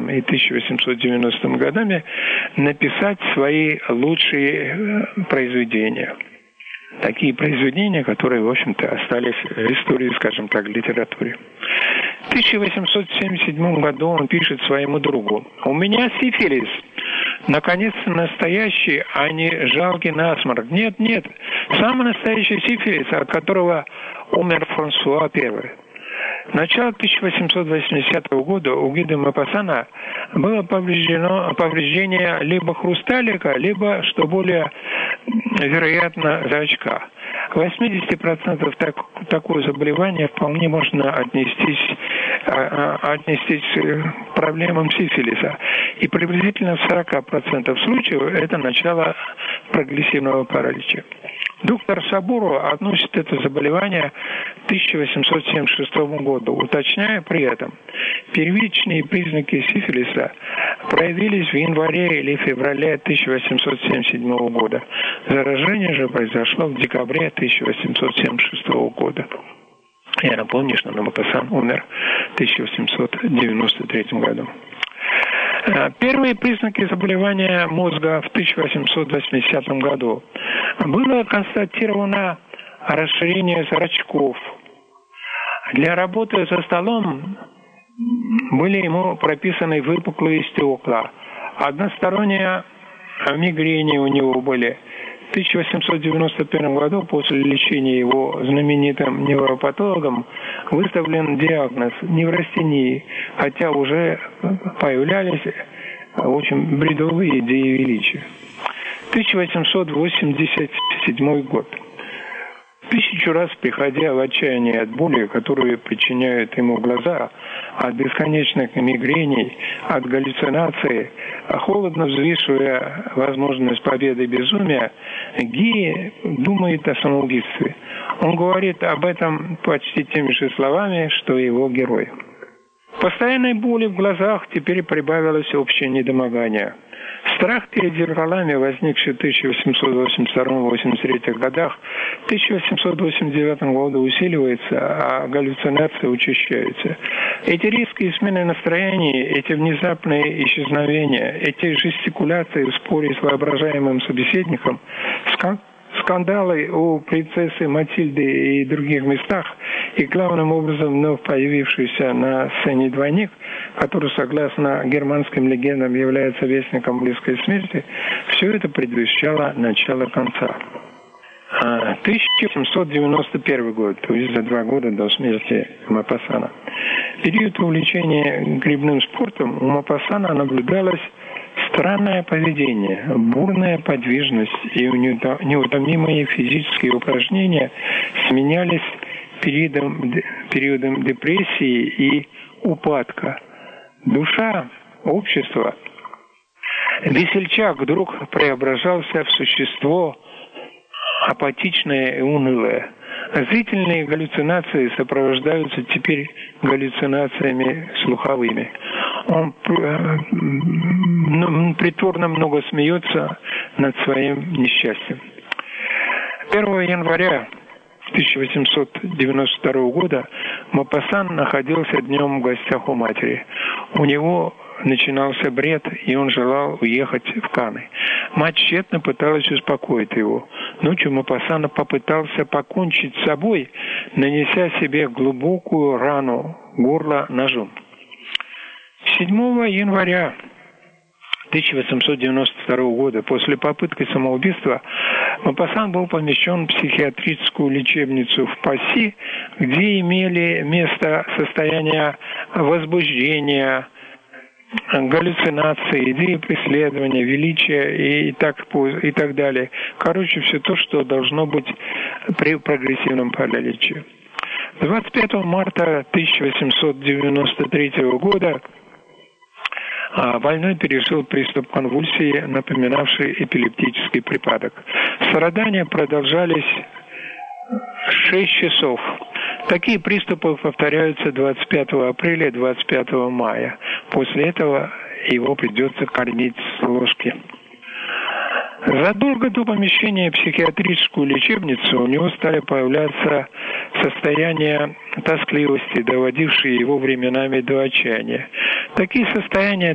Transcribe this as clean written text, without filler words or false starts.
и 1890 годами написать свои лучшие произведения. Такие произведения, которые, в общем-то, остались в истории, скажем так, литературе. В 1877 году он пишет своему другу: «У меня сифилис. Наконец-то настоящий, а не жалкий насморк. Нет, самый настоящий сифилис, от которого умер Франсуа I». Начало 1880 года у Гида Мопассана было повреждение либо хрусталика, либо, что более вероятно, зрачка. 80% такое заболевание вполне можно отнестись к проблемам сифилиса. И приблизительно в 40% случаев это начало прогрессивного паралича. Доктор Сабуро относит это заболевание к 1876 году, уточняя при этом: первичные признаки сифилиса проявились в январе или феврале 1877 года. Заражение же произошло в декабре 1876 года. Я напомню, что Мопассан умер в 1893 году. Первые признаки заболевания мозга в 1880 году. Было констатировано расширение зрачков. Для работы за столом были ему прописаны выпуклые стекла. Односторонние мигрени у него были. В 1891 году после лечения его знаменитым невропатологом выставлен диагноз неврастении, хотя уже появлялись очень бредовые идеи величия. 1887 год. Тысячу раз приходя в отчаяние от боли, которые причиняют ему глаза, от бесконечных мигрений, от галлюцинаций, холодно взвешивая возможность победы безумия, Ги думает о самоубийстве. Он говорит об этом почти теми же словами, что и его герой. Постоянной боли в глазах теперь прибавилось общее недомогание. Страх перед зеркалами, возникший в 1882-83 годах, в 1889 году усиливается, а галлюцинации учащаются. Эти резкие смены настроений, эти внезапные исчезновения, эти жестикуляции в споре с воображаемым собеседником, скандалы у принцессы Матильды и других местах, и главным образом вновь появившийся на сцене двойник, который, согласно германским легендам, является вестником близкой смерти, все это предвещало начало конца. 1791 год, то есть за 2 года до смерти Мопассана. В период увлечения грибным спортом у Мопассана наблюдалось странное поведение, бурная подвижность и неутомимые физические упражнения сменялись периодом депрессии и упадка. Душа общества, весельчак вдруг преображался в существо апатичное и унылое. Зрительные галлюцинации сопровождаются теперь галлюцинациями слуховыми. Он притворно много смеется над своим несчастьем. 1 января 1892 года Мопассан находился днем в гостях у матери. У него начинался бред, и он желал уехать в Каны. Мать тщетно пыталась успокоить его. Ночью Мопассан попытался покончить с собой, нанеся себе глубокую рану горла ножом. 7 января 1892 года после попытки самоубийства Мопассан был помещен в психиатрическую лечебницу в Пасси, где имели место состояния возбуждения, галлюцинации, идеи преследования, величия и так далее. Короче, все то, что должно быть при прогрессивном параличе. 25 марта 1893 года больной пережил приступ конвульсии, напоминавший эпилептический припадок. Страдания продолжались 6 часов. Такие приступы повторяются 25 апреля и 25 мая. После этого его придется кормить с ложки. Задолго до помещения в психиатрическую лечебницу у него стали появляться состояния тоскливости, доводившие его временами до отчаяния. Такие состояния